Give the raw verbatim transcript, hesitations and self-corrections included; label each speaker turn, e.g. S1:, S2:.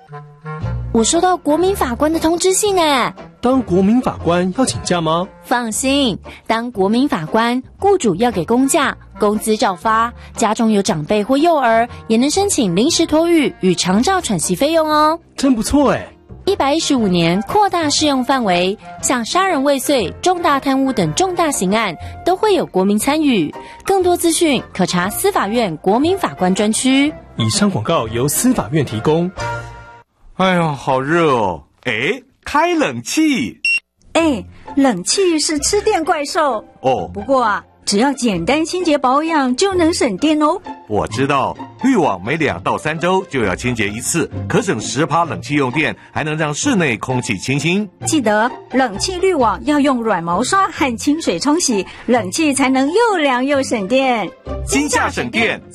S1: 我收到国民法官的通知信诶。
S2: 当国民法官要请假吗？
S1: 放心，当国民法官，雇主要给公假，工资照发，家中有长辈或幼儿，也能申请临时托育与长照喘息费用哦。
S2: 真不错诶。
S1: 一百一十五年扩大适用范围，像杀人未遂、重大贪污等重大刑案都会有国民参与。更多资讯可查司法院国民法官专区。
S2: 以上广告由司法院提供。
S3: 哎呦，好热哦！哎，开冷气。
S4: 哎，冷气是吃电怪兽
S3: 哦。
S4: 不过啊，只要简单清洁保养就能省电哦。
S3: 我知道，滤网每两到三周就要清洁一次，可省十趴冷气用电，还能让室内空气清新。
S4: 记得冷气滤网要用软毛刷和清水冲洗，冷气才能又凉又省电。
S3: 金价省电。